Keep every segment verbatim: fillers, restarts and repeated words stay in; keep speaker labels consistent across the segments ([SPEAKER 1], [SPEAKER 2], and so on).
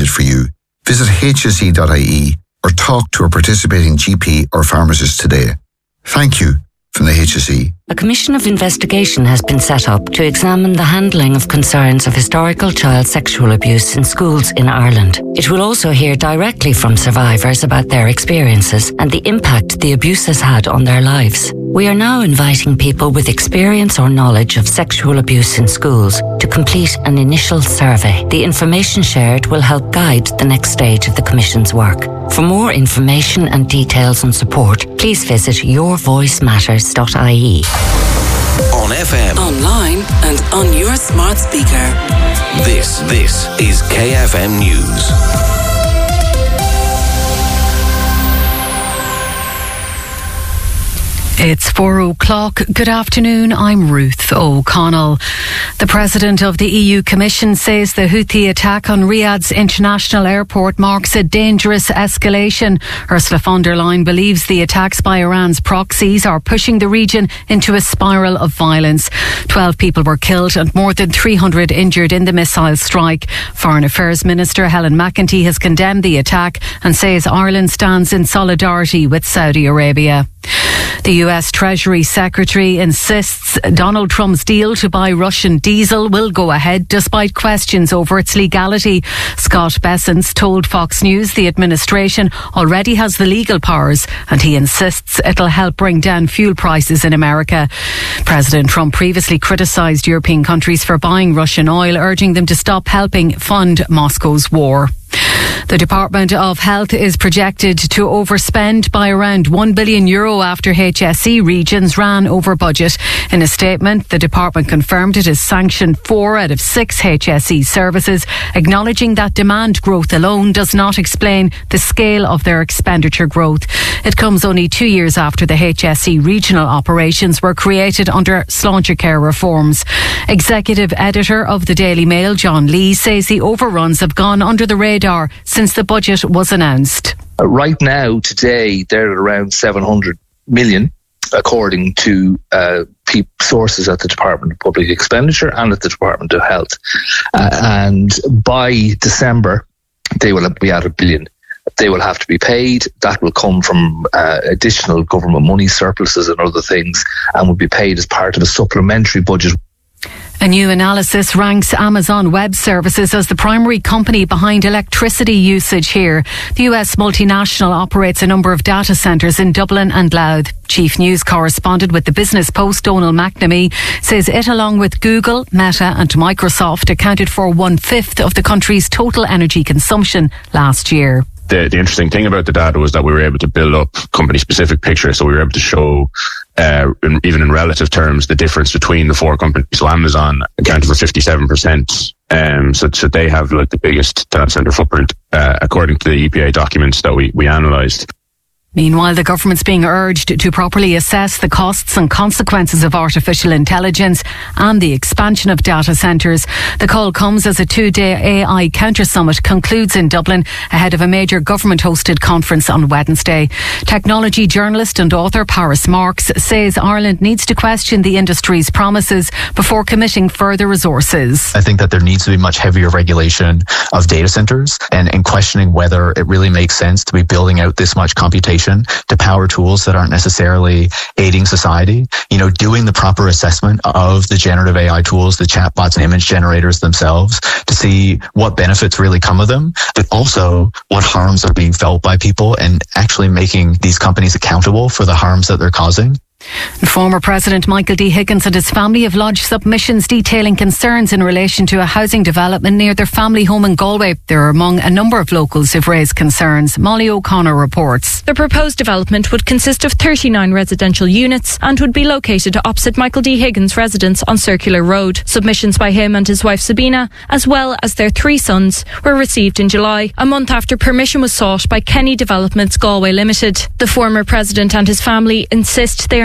[SPEAKER 1] for you. Visit h s e dot i e or talk to a participating G P or pharmacist today. Thank you from the H S E.
[SPEAKER 2] A commission of investigation has been set up to examine the handling of concerns of historical child sexual abuse in schools in Ireland. It will also hear directly from survivors about their experiences and the impact the abuse has had on their lives. We are now inviting people with experience or knowledge of sexual abuse in schools to complete an initial survey. The information shared will help guide the next stage of the Commission's work. For more information and details and support, please visit your voice matters dot I E.
[SPEAKER 3] On F M,
[SPEAKER 4] online and on your smart speaker.
[SPEAKER 3] This, this is K F M News.
[SPEAKER 5] It's four o'clock. Good afternoon. I'm Ruth O'Connell. The President of the E U Commission says the Houthi attack on Riyadh's international airport marks a dangerous escalation. Ursula von der Leyen believes the attacks by Iran's proxies are pushing the region into a spiral of violence. Twelve people were killed and more than three hundred injured in the missile strike. Foreign Affairs Minister Helen McEntee has condemned the attack and says Ireland stands in solidarity with Saudi Arabia. The U S Treasury Secretary insists Donald Trump's deal to buy Russian diesel will go ahead despite questions over its legality. Scott Bessent told Fox News the administration already has the legal powers and he insists it'll help bring down fuel prices in America. President Trump previously criticised European countries for buying Russian oil, urging them to stop helping fund Moscow's war. The Department of Health is projected to overspend by around one billion euro after H S E regions ran over budget. In a statement, the department confirmed it has sanctioned four out of six H S E services, acknowledging that demand growth alone does not explain the scale of their expenditure growth. It comes only two years after the H S E regional operations were created under Sláintecare reforms. Executive editor of the Daily Mail, John Lee, says the overruns have gone under the radar since the budget was announced.
[SPEAKER 6] Uh, right now, today, they're at around seven hundred million, according to uh, pe- sources at the Department of Public Expenditure and at the Department of Health. Uh, and by December, they will be at a billion. They will have to be paid. That will come from uh, additional government money, surpluses and other things, and will be paid as part of a supplementary budget.
[SPEAKER 5] A new analysis ranks Amazon Web Services as the primary company behind electricity usage here. The U S multinational operates a number of data centres in Dublin and Louth. Chief News Correspondent with the Business Post, Donal McNamee, says it, along with Google, Meta and Microsoft, accounted for one-fifth of the country's total energy consumption last year.
[SPEAKER 7] The, the interesting thing about the data was that we were able to build up company-specific pictures, so we were able to show, uh, in, even in relative terms, the difference between the four companies. So Amazon accounted for fifty-seven percent, um, so, so they have like the biggest data center footprint, uh, according to the E P A documents that we, we analysed.
[SPEAKER 5] Meanwhile, the government's being urged to properly assess the costs and consequences of artificial intelligence and the expansion of data centres. The call comes as a two-day A I counter summit concludes in Dublin ahead of a major government-hosted conference on Wednesday. Technology journalist and author Paris Marks says Ireland needs to question the industry's promises before committing further resources.
[SPEAKER 8] I think that there needs to be much heavier regulation of data centres and, and questioning whether it really makes sense to be building out this much computation to power tools that aren't necessarily aiding society. You know, doing the proper assessment of the generative A I tools, the chatbots and image generators themselves, to see what benefits really come of them, but also what harms are being felt by people, and actually making these companies accountable for the harms that they're causing.
[SPEAKER 5] Former President Michael D. Higgins and his family have lodged submissions detailing concerns in relation to a housing development near their family home in Galway. They're among a number of locals who've raised concerns. Molly O'Connor reports.
[SPEAKER 9] The proposed development would consist of thirty-nine residential units and would be located opposite Michael D. Higgins' residence on Circular Road. Submissions by him and his wife Sabina, as well as their three sons, were received in July, a month after permission was sought by Kenny Developments Galway Limited. The former president and his family insist they are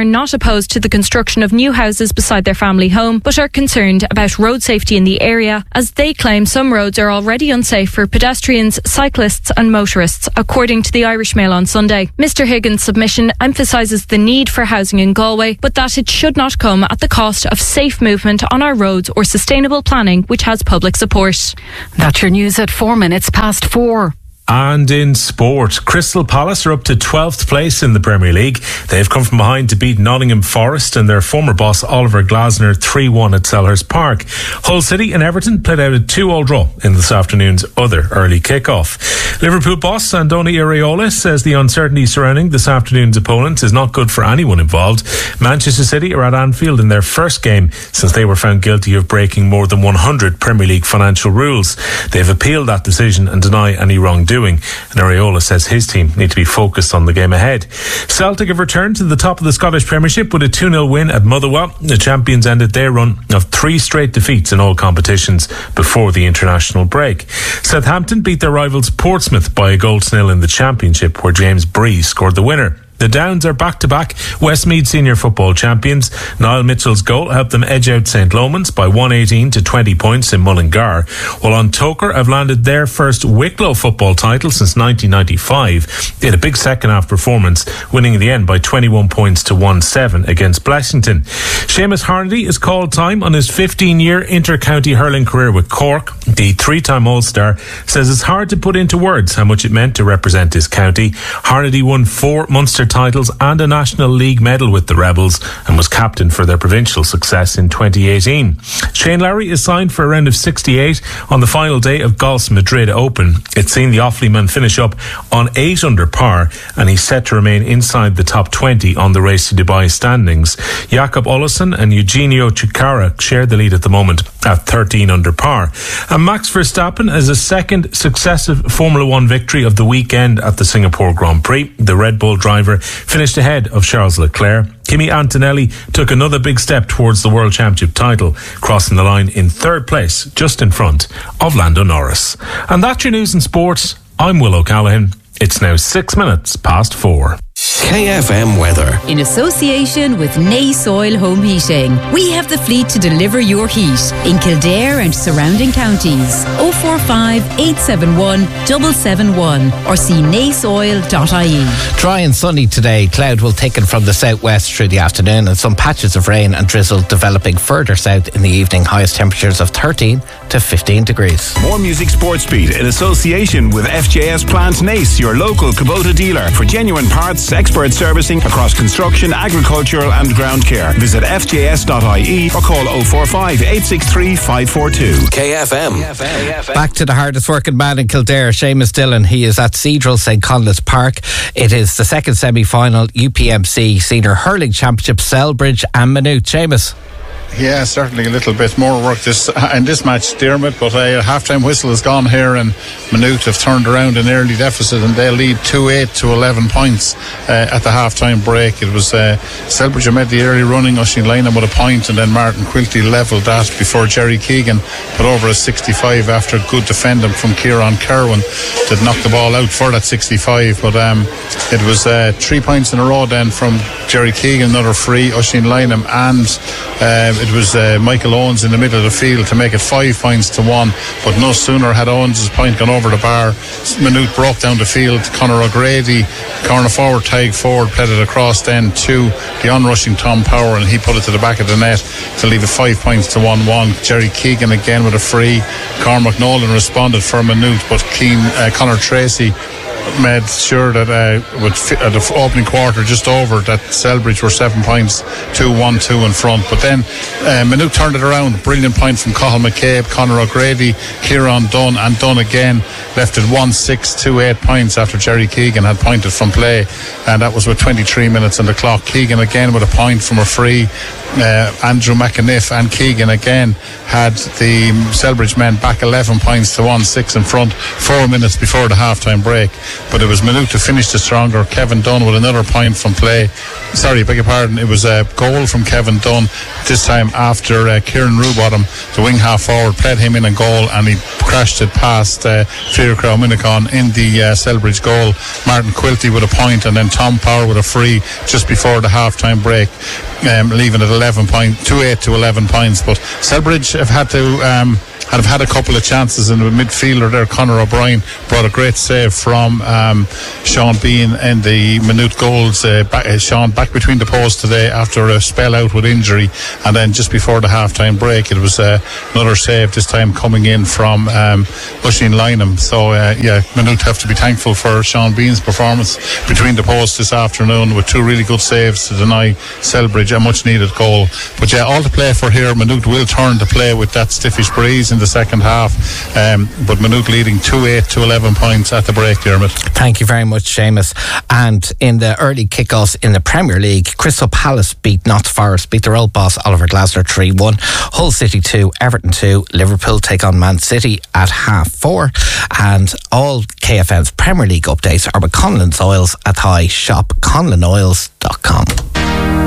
[SPEAKER 9] are not opposed to the construction of new houses beside their family home, but are concerned about road safety in the area, as they claim some roads are already unsafe for pedestrians, cyclists and motorists, according to the Irish Mail on Sunday. Mister Higgins' submission emphasises the need for housing in Galway, but that it should not come at the cost of safe movement on our roads or sustainable planning, which has public support.
[SPEAKER 5] That's your news at four minutes past four.
[SPEAKER 10] And in sport, Crystal Palace are up to twelfth place in the Premier League. They've come from behind to beat Nottingham Forest and their former boss Oliver Glasner three one at Selhurst Park. Hull City and Everton played out a two all draw in this afternoon's other early kick-off. Liverpool boss Andoni Iraola says the uncertainty surrounding this afternoon's opponents is not good for anyone involved. Manchester City are at Anfield in their first game since they were found guilty of breaking more than one hundred Premier League financial rules. They've appealed that decision and deny any wrongdoing. Doing. And Areola says his team need to be focused on the game ahead. Celtic have returned to the top of the Scottish Premiership with a two nil win at Motherwell. The champions ended their run of three straight defeats in all competitions before the international break. Southampton beat their rivals Portsmouth by a goal to nil in the Championship, where James Bree scored the winner. The Downs are back-to-back Westmeath Senior Football champions. Niall Mitchell's goal helped them edge out Saint Lomans by one eighteen to twenty points in Mullingar, while An Toker have landed their first Wicklow football title since nineteen ninety-five. They had a big second-half performance, winning in the end by twenty-one points to one seven against Blessington. Seamus Harnedy has called time on his fifteen-year inter-county hurling career with Cork. The three-time All-Star says it's hard to put into words how much it meant to represent his county. Harnedy won four Munster titles and a National League medal with the Rebels and was captain for their provincial success in twenty eighteen. Shane Lowry is signed for a round of sixty-eight on the final day of Golf's Madrid Open. It's seen the Offaly man finish up on eight under par, and he's set to remain inside the top twenty on the Race to Dubai standings. Jakob Olesen and Eugenio Chikara share the lead at the moment at thirteen under par. And Max Verstappen has a second successive Formula One victory of the weekend at the Singapore Grand Prix. The Red Bull driver finished ahead of Charles Leclerc. Kimi Antonelli took another big step towards the World Championship title, crossing the line in third place, just in front of Lando Norris. And that's your news and sport. I'm Will O'Callaghan. It's now six minutes past four.
[SPEAKER 3] K F M weather.
[SPEAKER 11] In association with Nace Oil Home Heating, we have the fleet to deliver your heat in Kildare and surrounding counties. oh four five, eight seven one, seven seven one or see nace oil dot I E.
[SPEAKER 12] Dry and sunny today. Cloud will thicken from the southwest through the afternoon, and some patches of rain and drizzle developing further south in the evening. Highest temperatures of thirteen to fifteen degrees.
[SPEAKER 13] More Music Sports Beat in association with F J S Plant Nace, your local Kubota dealer for genuine parts, expert servicing across construction, agricultural and ground care. Visit f j s dot I E or call oh four five, eight six three, five four two.
[SPEAKER 3] K F M.
[SPEAKER 12] Back to the hardest working man in Kildare, Seamus Dillon. He is at Cedral St Conleth's Park. It is the second semi-final U P M C Senior Hurling Championship, Selbridge and Maynooth. Seamus.
[SPEAKER 14] Yeah, certainly a little bit more work this in this match, Dermot, but a half-time whistle has gone here and Maynooth have turned around an early deficit and they lead two eight to eleven points uh, at the half-time break. It was uh, Selbridge made the early running, Oisín Lynham with a point, and then Martin Quilty levelled that before Jerry Keegan put over a sixty-five after good defending from Kieran Kerwin that knocked the ball out for that sixty-five. But um, it was uh, three points in a row then from Jerry Keegan, another free, Oisín Lynham, and uh, it was uh, Michael Owens in the middle of the field to make it five points to one. But no sooner had Owens' point gone over the bar, Maynooth broke down the field. Conor O'Grady, corner forward, tag forward, played it across then to the onrushing Tom Power, and he put it to the back of the net to leave it five points to one one. Jerry Keegan again with a free. Cormac Nolan responded for Maynooth, but Keen, uh, Conor Tracy made sure that uh, with fi- at the opening quarter just over that Selbridge were seven points two one two in front. But then uh, Maynooth turned it around. Brilliant point from Cathal McCabe, Conor O'Grady, Kieran Dunn, and Dunn again left it one six two eight points after Jerry Keegan had pointed from play, and that was with twenty-three minutes on the clock. Keegan again with a point from a free. uh, Andrew McAniff and Keegan again had the Selbridge men back eleven points to one six in front four minutes before the half-time break. But it was Maynooth to finish the stronger. Kevin Dunn with another point from play. Sorry, beg your pardon. It was a goal from Kevin Dunn, this time after uh, Kieran Rubottom, the wing half forward, played him in a goal, and he crashed it past uh, Fearcrow Minicon in the uh, Selbridge goal. Martin Quilty with a point, and then Tom Power with a free just before the half-time break, um, leaving it eleven point, two eight to eleven points. But Selbridge have had to um, have had a couple of chances, and the midfielder there, Conor O'Brien, brought a great save from um, Sean Bean in the Maynooth goals. Uh, back, uh, Sean back between the posts today after a spell out with injury, and then just before the half-time break it was uh, another save, this time coming in from um, Oisin Lynham. So uh, yeah, Maynooth have to be thankful for Sean Bean's performance between the posts this afternoon, with two really good saves to deny Selbridge a much needed goal. But yeah, all to play for here. Maynooth will turn to play with that stiffish breeze in the second half, um, but Maynooth leading two eight to eleven points at the break, Dermot.
[SPEAKER 12] Thank you very much, Seamus. And in the early kickoffs in the Premier League, Crystal Palace beat Notts Forest, beat their old boss Oliver Glasner three one. Hull City two, Everton two. Liverpool take on Man City at half four. And all K F M's Premier League updates are with Conlon's Oils at High. Shop conlon oils dot com.